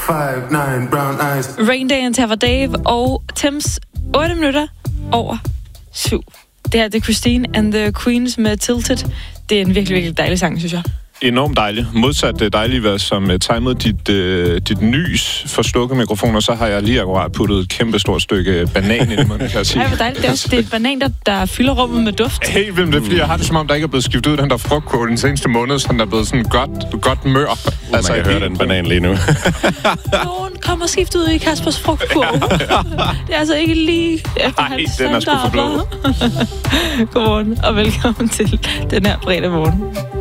5'9" brown eyes. Rain Day and Tava Dave og Thames 8 minutter over 7. Det her, det er Christine and the Queens med Tilted. Det er en virkelig, virkelig dejlig sang, synes jeg. Enormt dejligt. Modsat det dejlige vejr, som timede dit nys for slukkemikrofoner, så har jeg lige akkurat puttet et kæmpe stort stykke banan i munden, kan jeg sige. Ej, hvor dejligt. Det er et banan, der fylder rummet med duft. Helt vildt. Det er, fordi jeg har det som om, der ikke er blevet skiftet ud den der frugtkål den seneste måned, så den er blevet sådan godt mør. Altså, man kan høre den banan lige nu. Nogen kommer skift ud i Kaspers frugtkurv. Det er altså ikke lige efter hans den er sgu for blå. Godmorgen og velkommen til den her fredag morgen.